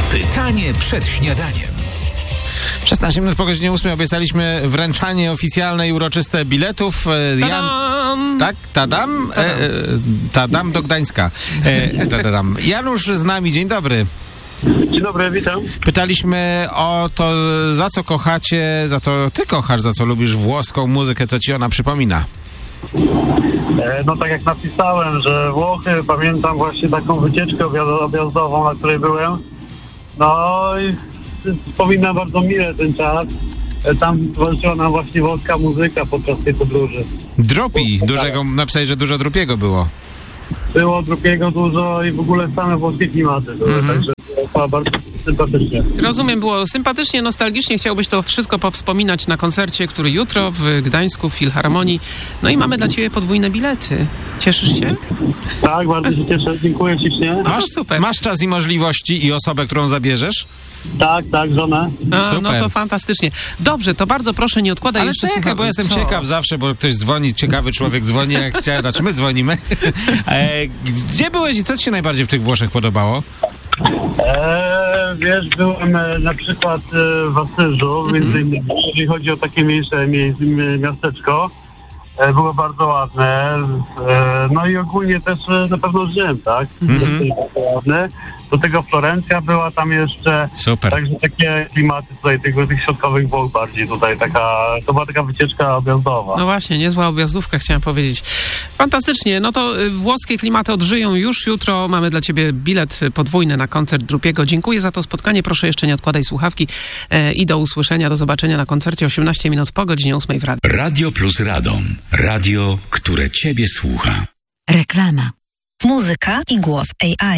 Pytanie przed śniadaniem. 16 minut po godzinie 8 obiecaliśmy wręczanie oficjalne i uroczyste biletów. Tak, tadam. Tadam do Gdańska. Tadam. Janusz z nami, dzień dobry. Dzień dobry, witam. Pytaliśmy o to, za co kochacie, za to ty kochasz, za co lubisz włoską muzykę, co ci ona przypomina. No tak jak napisałem, że Włochy, pamiętam właśnie taką wycieczkę objazdową, na której byłem. No i wspominam bardzo mile ten czas. Tam towarzyszyła nam właśnie włoska muzyka podczas tej podróży. Dropi, dużego, napisałeś, że dużo Dropiego było. Było Dropiego dużo i w ogóle same włoskie klimaty były, także było bardzo sympatycznie. Rozumiem, było sympatycznie, nostalgicznie. Chciałbyś to wszystko powspominać na koncercie, który jutro w Gdańsku w Filharmonii. No i mamy dla ciebie podwójne bilety. Cieszysz się? Tak, bardzo się cieszę. Dziękuję ślicznie. Super. Masz czas i możliwości i osobę, którą zabierzesz? Tak, żonę. Super. No to fantastycznie. Dobrze, to bardzo proszę, nie odkładaj Ale jeszcze czekaj, bo jestem ciekaw zawsze, bo ktoś dzwoni, ciekawy człowiek dzwoni, jak chciał, znaczy my dzwonimy. Gdzie byłeś i co ci się najbardziej w tych Włoszech podobało? Wiesz, byłem na przykład w Asyżu, między innymi, jeżeli chodzi o takie mniejsze miasteczko. Było bardzo ładne. No i ogólnie też na pewno Rzym, tak? Bardzo ładne. Do tego Florencja była tam jeszcze. Super. Także takie klimaty tutaj tych środkowych Włoch bardziej tutaj to była taka wycieczka objazdowa. No właśnie, niezła objazdówka, chciałem powiedzieć. Fantastycznie, no to włoskie klimaty odżyją już jutro. Mamy dla ciebie bilet podwójny na koncert Dropiego. Dziękuję za to spotkanie. Proszę jeszcze nie odkładaj słuchawki i do usłyszenia, do zobaczenia na koncercie 18 minut po godzinie 8 w radiu. Radio plus Radom. Radio, które ciebie słucha. Reklama. Muzyka i głos AI.